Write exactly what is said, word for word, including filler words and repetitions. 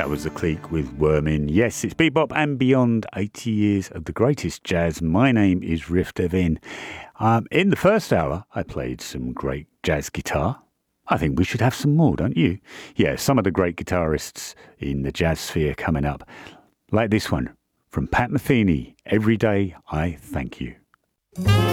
That was the Clique with Wormin. Yes, it's Bebop and Beyond, eighty years of the greatest jazz. My name is Riff Devin. Um, in the first hour, I played some great jazz guitar. I think we should have some more, don't you? Yeah, some of the great guitarists in the jazz sphere coming up. Like this one from Pat Metheny, Every Day I Thank You.